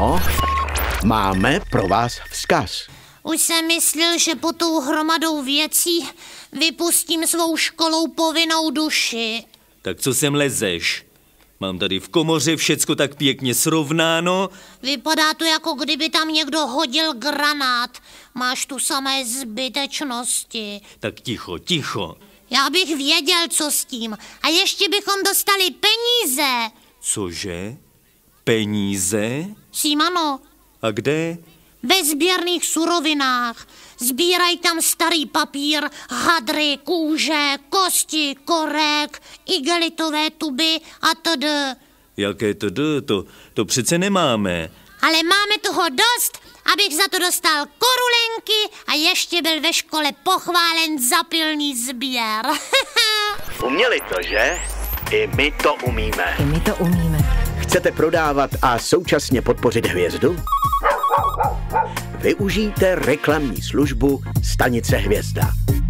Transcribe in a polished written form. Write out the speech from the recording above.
Ano, máme pro vás vzkaz. Už jsem myslel, že pod tou hromadou věcí vypustím svou školou povinnou duši. Tak co sem lezeš? Mám tady v komoře všecko tak pěkně srovnáno. Vypadá to, jako kdyby tam někdo hodil granát. Máš tu samé zbytečnosti. Tak ticho, ticho. Já bych věděl, co s tím. A ještě bychom dostali peníze. Cože? Peníze? Símano, A kde? ve sběrných surovinách. Sbírají tam starý papír, hadry, kůže, kosti, korek, igelitové tuby a td. Jaké to přece nemáme. Ale máme toho dost, abych za to dostal korulenky a ještě byl ve škole pochválen za pilný sběr. Uměli to, že? I my to umíme. I my to umíme. Chcete prodávat a současně podpořit hvězdu? Využijte reklamní službu Stanice Hvězda.